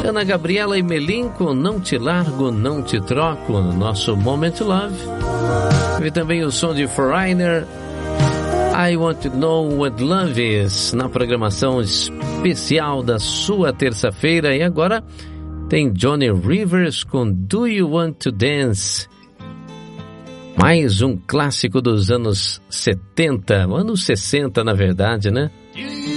Ana Gabriela e Melim com Não Te Largo, Não Te Troco, no nosso Moment Love. E também o som de Foreigner, I Want to Know What Love Is, na programação especial da sua terça-feira. E agora tem Johnny Rivers com Do You Want to Dance? Mais um clássico dos anos 70, anos 60 na verdade, né?